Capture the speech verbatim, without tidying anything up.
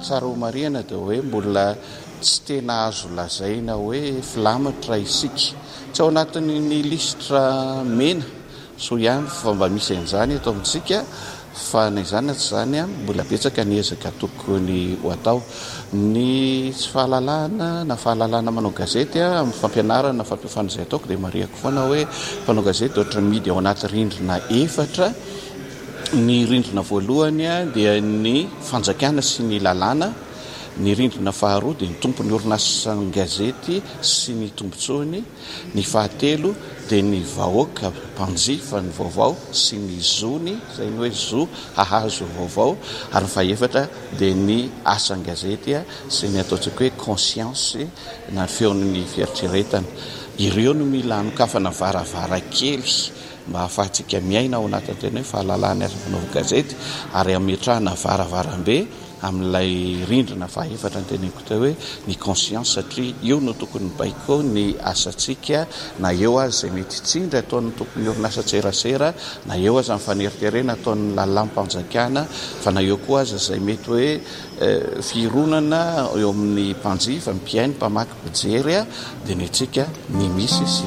tsara ho marihana dia hoe mbola tsy tena azo lazaina hoe filamatra isika tsy ao anatin'ny listra mena so ihany fa mba misy an'izany eto amintsika fa ny izany tsy izany a mbola betsaka ny ezaka tokony ho atao ny tsy fahalalana na fahalalana manao gazety a amin'ny fampianarana fampiafana izay ataoko dia mariako foana hoe mpanao gazety ohatra midy ao anaty rindrina efatra ny rindrina voalohany a dia ny fanjakana sy ny lalàna ny rindrina faharoa dia ny tompony orinasa gazety sy ny tombontsoany ny fahatelo dia ny vahoaka mpanjifa ny vaovao sy ny zony izay ny hoe zo hahazo vaovao ary ny fahaefatra dia ny asan-gazety a sy ny ataontsika hoe conscience na feon'ny fieritreretana ireo no mila anokafana varavarakely mba hahafahantsika miaina ao anatin'ny tena hoe fahalalany asa fanaova gazety ary ametrahana varavarambe amin'ilay rindrina fahaefatra ny teneniko teo hoe ny conscience satria io no tokony baiko ny asantsika na eo azy izay mety tsindry ataon'ny tokony orinasa tserasera na eo azy amin'ny faneriterena ataon'ny lalampanjakana fa na eo koa azy izay mety hoe fironana eo amin'ny mpanjifa ny mpiainy mpamaky pijery a dia ny antsika ny misy